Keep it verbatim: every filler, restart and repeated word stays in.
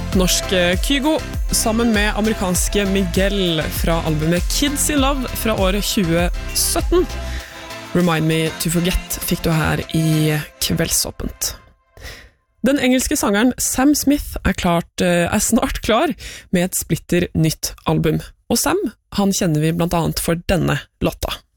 Norske Kygo sammen med amerikanske Miguel fra albumet Kids in Love fra året tjue sytten. Remind Me to Forget fikk du her i Kveldsåpent. Den engelske sangeren Sam Smith er, klart, er snart klar med et splitter nytt album. Og Sam, han kjenner vi blant annet for denne låta.